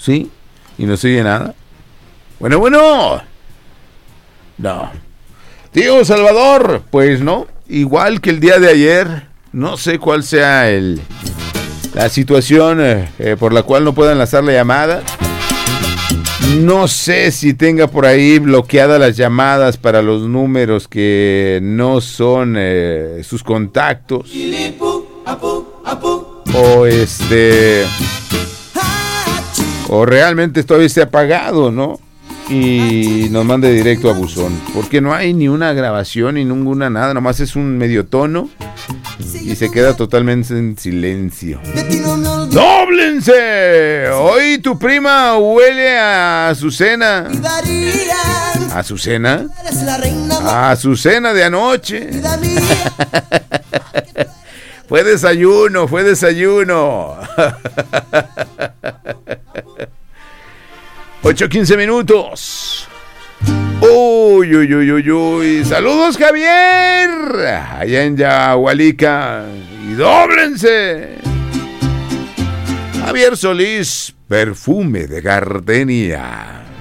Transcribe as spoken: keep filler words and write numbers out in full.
¿Sí? ¿Y no se oye nada? Bueno, bueno. No. Tío Salvador, pues no. Igual que el día de ayer, no sé cuál sea el la situación eh, por la cual no puedan lanzar la llamada. No sé si tenga por ahí bloqueadas las llamadas para los números que no son eh, sus contactos. O este... O realmente todavía esté apagado, ¿no? Y nos mande directo a buzón. Porque no hay ni una grabación ni ninguna nada. Nomás es un medio tono. Y se queda totalmente en silencio. ¡Dóblense! Hoy tu prima huele a Azucena. ¿A Azucena? A Azucena de anoche. Fue desayuno, fue desayuno. ocho quince minutos. Uy, uy, uy, uy, uy. Saludos, Javier. Allá en Yahualica. Y dóblense. Javier Solís, perfume de gardenia.